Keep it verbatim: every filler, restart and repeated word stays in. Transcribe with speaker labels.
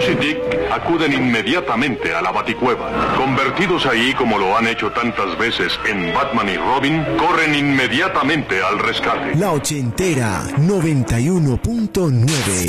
Speaker 1: Bruce y Dick acuden inmediatamente a la Baticueva. Convertidos ahí como lo han hecho tantas veces en Batman y Robin, corren inmediatamente al rescate.
Speaker 2: La Ochentera noventa y uno punto nueve.